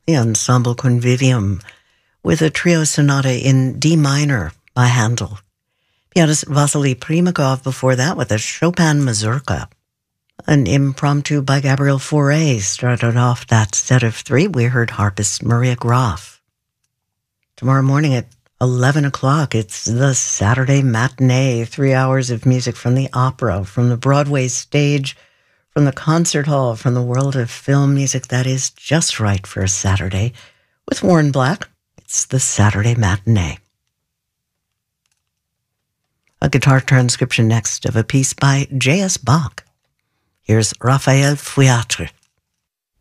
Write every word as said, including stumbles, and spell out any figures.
the Ensemble Convivium, with a trio sonata in D minor by Handel. Pianist Vasily Primakov before that with a Chopin mazurka. An impromptu by Gabriel Fauré started off that set of three. We heard harpist Maria Graf. Tomorrow morning at eleven o'clock, it's the Saturday matinee, three hours of music from the opera, from the Broadway stage, from the concert hall, from the world of film music that is just right for a Saturday. With Warren Black, it's the Saturday matinee. A guitar transcription next of a piece by J S Bach. Here's Raphael Fouiatre.